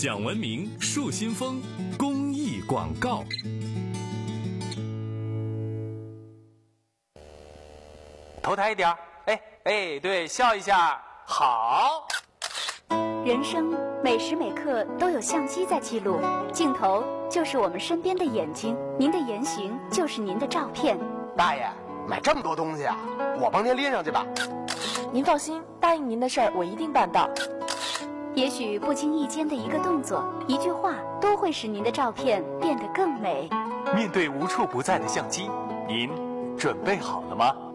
享文明树新风公益广告。 头抬一点，对，笑一下，好。 人生每时每刻都有相机在记录，镜头就是我们身边的眼睛，您的言行就是您的照片。 大爷，买这么多东西啊，我帮您拎上去吧。 您放心，答应您的事儿我一定办到。 也许不经意间的一个动作、一句话，都会使您的照片变得更美。 面对无处不在的相机，您准备好了吗？